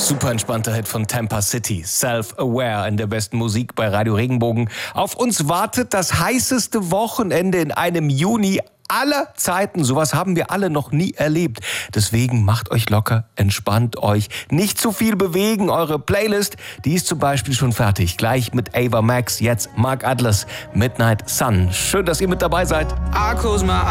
Super entspannter Hit von Tampa City. Self-Aware in der besten Musik bei Radio Regenbogen. Auf uns wartet das heißeste Wochenende in einem Juni aller Zeiten. Sowas haben wir alle noch nie erlebt. Deswegen macht euch locker, entspannt euch. Nicht zu viel bewegen. Eure Playlist, die ist zum Beispiel schon fertig. Gleich mit Ava Max, jetzt Mark Atlas, Midnight Sun. Schön, dass ihr mit dabei seid. I close my